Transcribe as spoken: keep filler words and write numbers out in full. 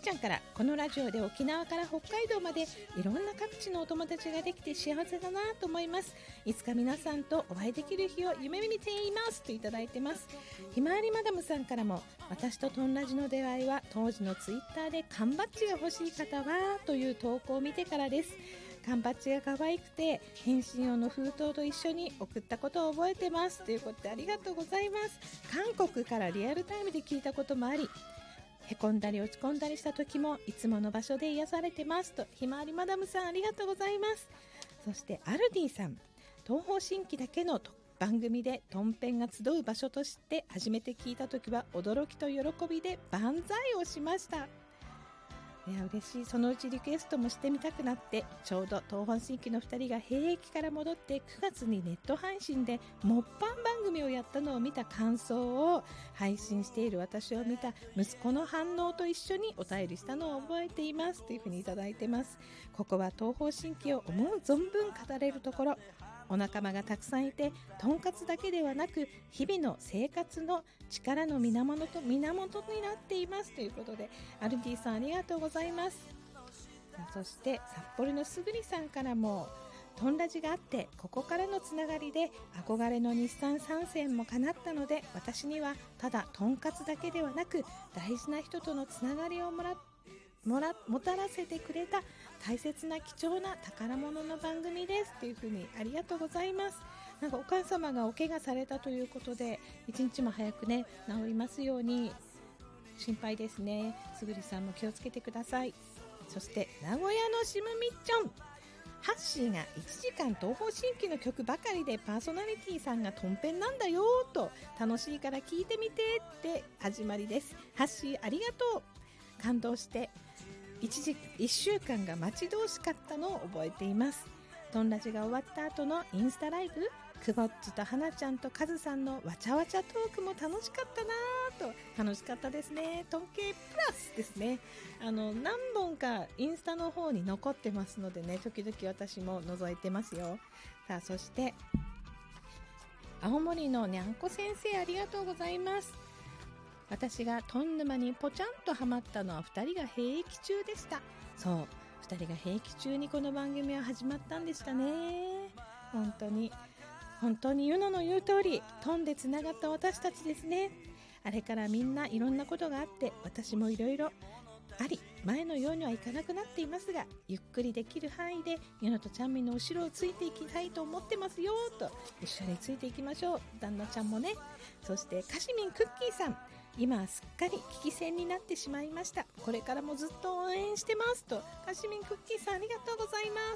ちゃんから、このラジオで沖縄から北海道までいろんな各地のお友達ができて幸せだなと思います。いつか皆さんとお会いできる日を夢見ていますといただいてます。ひまわりマダムさんからも、私とトンラジの出会いは当時のツイッターで缶バッジが欲しい方はという投稿を見てからです。缶バッジが可愛くて返信用の封筒と一緒に送ったことを覚えてますということで、ありがとうございます。韓国からリアルタイムで聞いたこともあり、へこんだり落ち込んだりした時もいつもの場所で癒されてますと、ひまわりマダムさんありがとうございます。そしてアルディさん、東方神起だけの番組でトンペンが集う場所として初めて聞いた時は驚きと喜びで万歳をしました。いや嬉しい。そのうちリクエストもしてみたくなって、ちょうど東方神起のふたりが兵役から戻ってくがつにネット配信でモッパン番組をやったのを見た感想を配信している私を見た息子の反応と一緒にお便りしたのを覚えていますというふうにいただいてます。ここは東方神起を思う存分語れるところ、お仲間がたくさんいて、とんかつだけではなく日々の生活の力の源と源になっていますということで、アルディさんありがとうございます。そして札幌のすぐりさんからも、トンラジがあってここからのつながりで憧れの日産参戦も叶ったので、私にはただとんかつだけではなく大事な人とのつながりをもらってもらもたらせてくれた大切な貴重な宝物の番組ですというふうに、ありがとうございます。なんかお母様がお怪我されたということで、一日も早くね治りますように心配ですね。すぐりさんも気をつけてください。そして名古屋のしむみっちょん、ハッシーがいちじかん東方神起の曲ばかりでパーソナリティさんがトンペンなんだよと、楽しいから聞いてみてって始まりです。ハッシーありがとう。感動して一時いっしゅうかんが待ち遠しかったのを覚えています。トンラジが終わった後のインスタライブ、くぼっちとはなちゃんとカズさんのわちゃわちゃトークも楽しかったなと。楽しかったですね。トンケイプラスですね。あの何本かインスタの方に残ってますのでね、時々私も覗いてますよ。さあ、そして青森のにゃんこ先生ありがとうございます。私がトン沼にポチャンとハマったのはふたりが兵役中でした。そう、ふたりが兵役中にこの番組は始まったんでしたね。本当に本当にユノの言う通り、トンでつながった私たちですね。あれからみんないろんなことがあって、私もいろいろあり、前のようにはいかなくなっていますが、ゆっくりできる範囲でユノとチャンミンの後ろをついていきたいと思ってますよと。一緒についていきましょう、旦那ちゃんもね。そしてカシミンクッキーさん、今はすっかり危機戦になってしまいました。これからもずっと応援してますと。カシミンクッキーさんありがとうございま